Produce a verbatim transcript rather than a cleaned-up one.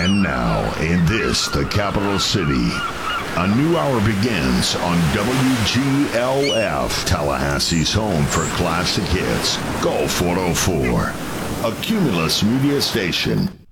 And now, in this, the capital city, a new hour begins on W G L F, Tallahassee's home for classic hits. Go four oh four, a Cumulus media station.